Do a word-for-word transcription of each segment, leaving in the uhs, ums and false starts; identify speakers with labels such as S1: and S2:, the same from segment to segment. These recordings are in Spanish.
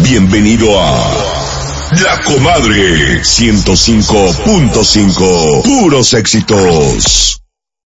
S1: Bienvenido a La Comadre ciento cinco punto cinco. Puros éxitos.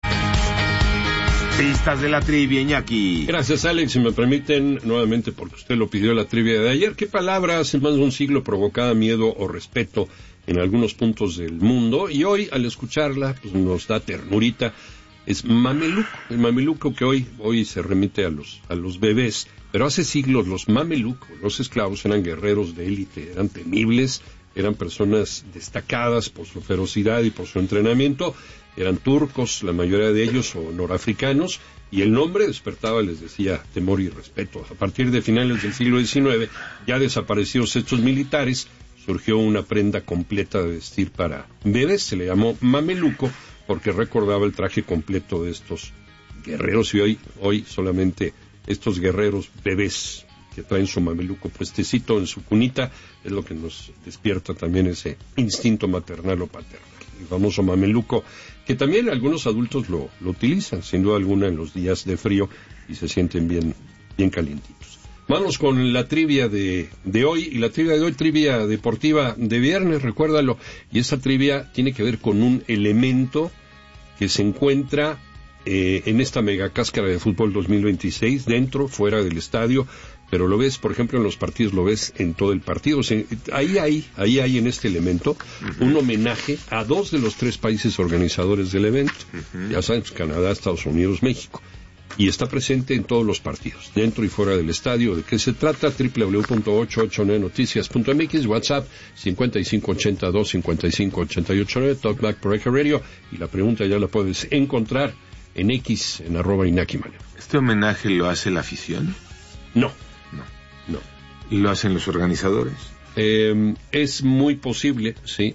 S2: Pistas de la trivia, Iñaki.
S3: Gracias, Alex. Si me permiten, nuevamente, porque usted lo pidió la trivia de ayer, ¿qué palabra hace más de un siglo provocaba miedo o respeto en algunos puntos del mundo? Y hoy, al escucharla, pues nos da ternurita. Es mameluco, el mameluco que hoy hoy se remite a los a los bebés, pero hace siglos los mamelucos, los esclavos, eran guerreros de élite, eran temibles, eran personas destacadas por su ferocidad y por su entrenamiento, eran turcos, la mayoría de ellos, o norafricanos, y el nombre despertaba, les decía, temor y respeto. A partir de finales del siglo diecinueve, ya desaparecidos estos militares, surgió una prenda completa de vestir para bebés, se le llamó mameluco, porque recordaba el traje completo de estos guerreros, y hoy, hoy solamente estos guerreros bebés que traen su mameluco puestecito en su cunita, es lo que nos despierta también ese instinto maternal o paternal. El famoso mameluco, que también algunos adultos lo, lo utilizan, sin duda alguna, en los días de frío, y se sienten bien, bien calientitos. Vamos con la trivia de, de hoy, y la trivia de hoy, trivia deportiva de viernes, recuérdalo, y esta trivia tiene que ver con un elemento que se encuentra eh, en esta mega cáscara de fútbol dos mil veintiséis, dentro, fuera del estadio, pero lo ves, por ejemplo, en los partidos, lo ves en todo el partido. O sea, ahí hay, ahí hay en este elemento uh-huh. un homenaje a dos de los tres países organizadores del evento, uh-huh. ya sabes, Canadá, Estados Unidos, México. Y está presente en todos los partidos, dentro y fuera del estadio. ¿De qué se trata? doble u doble u doble u punto ochocientos ochenta y nueve noticias punto m x, WhatsApp cincuenta y cinco ochenta y dos cincuenta y cinco ochenta y ocho nueve, Talkback por Eje Radio, y la pregunta ya la puedes encontrar en X, en arroba Iñaki Manero.
S2: ¿Este homenaje lo hace la afición?
S3: No.
S2: No.
S3: No.
S2: ¿Y lo hacen los organizadores?
S3: Eh, es muy posible, sí.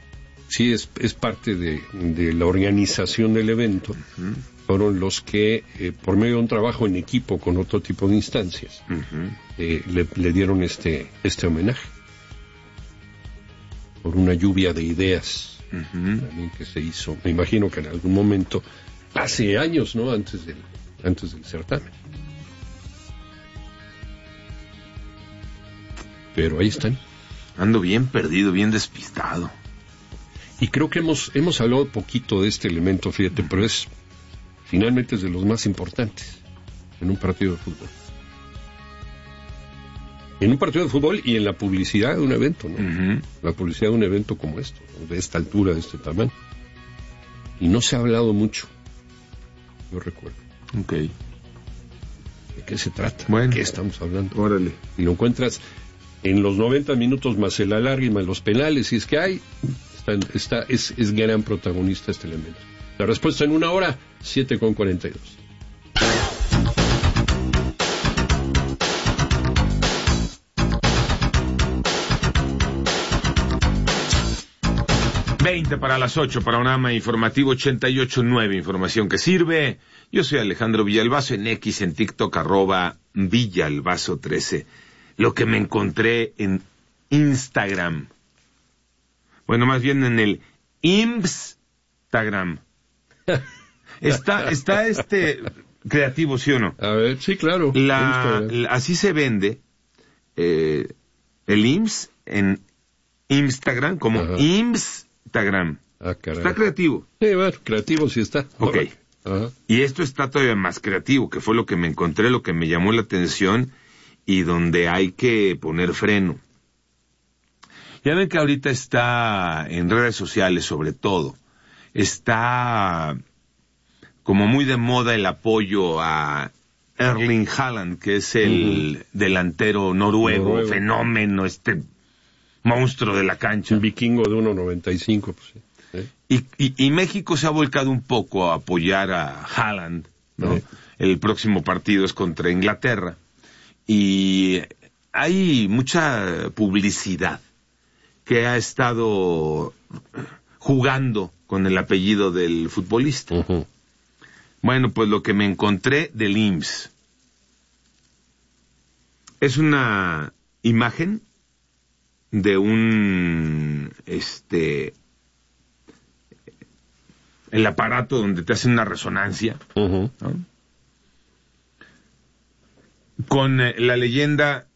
S3: Sí, es, es parte de, de la organización del evento. Uh-huh. Fueron los que, eh, por medio de un trabajo en equipo con otro tipo de instancias, uh-huh. eh, le, le dieron este este homenaje. Por una lluvia de ideas uh-huh. también que se hizo. Me imagino que en algún momento, hace años, ¿no? Antes del, antes del certamen. Pero ahí están.
S2: Ando bien perdido, bien despistado.
S3: Y creo que hemos hemos hablado poquito de este elemento, fíjate, pero es finalmente es de los más importantes en un partido de fútbol. En un partido de fútbol y en la publicidad de un evento, ¿no? Uh-huh. La publicidad de un evento como esto, ¿no? De esta altura, de este tamaño. Y no se ha hablado mucho, yo recuerdo.
S2: Ok.
S3: ¿De qué se trata?
S2: Bueno.
S3: ¿De qué estamos hablando?
S2: Órale.
S3: Y lo encuentras en los noventa minutos más el alargue más los penales, y es que hay, está, está, es, es gran protagonista este elemento. La respuesta en una hora, siete con cuarenta y dos.
S2: veinte para las ocho, Panorama Informativo ochenta y ocho punto nueve, información que sirve. Yo soy Alejandro Villalbazo, en X, en TikTok, arroba Villalbazo trece. Lo que me encontré en Instagram. Bueno, más bien en el Instagram. Está, está este creativo, ¿sí o no?
S3: A ver, sí, claro.
S2: La, la, así se vende eh, el I M S S en Instagram como Ajá. Instagram.
S3: Ah, caray.
S2: Está creativo.
S3: Sí, bueno, creativo sí está.
S2: Ok.
S3: Ajá.
S2: Y esto está todavía más creativo, que fue lo que me encontré, lo que me llamó la atención y donde hay que poner freno. Ya ven que ahorita está en redes sociales, sobre todo, está como muy de moda el apoyo a Erling Haaland, que es el uh-huh. delantero noruego, noruego, fenómeno, este monstruo de la cancha.
S3: Un vikingo de uno noventa y cinco, pues sí. ¿Eh?
S2: Y, y, y México se ha volcado un poco a apoyar a Haaland, ¿no? ¿Eh? El próximo partido es contra Inglaterra. Y hay mucha publicidad que ha estado jugando con el apellido del futbolista. Uh-huh. Bueno, pues lo que me encontré del I M S S es una imagen de un este el aparato donde te hacen una resonancia, uh-huh. ¿no? Con eh, la leyenda